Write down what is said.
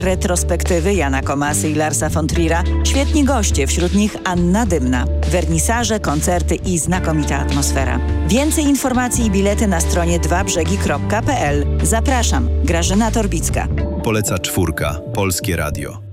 Retrospektywy Jana Komasy i Larsa von Trier'a, świetni goście, wśród nich Anna Dymna. Wernisaże, koncerty i znakomita atmosfera. Więcej informacji i bilety na stronie dwabrzegi.pl. Zapraszam, Grażyna Torbicka. Poleca Czwórka, Polskie Radio.